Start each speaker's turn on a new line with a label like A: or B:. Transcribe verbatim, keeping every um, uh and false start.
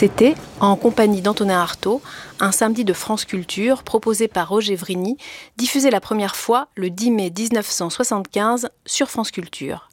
A: C'était, en compagnie d'Antonin Artaud, un samedi de France Culture proposé par Roger Vrigny, diffusé la première fois le dix mai dix-neuf cent soixante-quinze sur France Culture.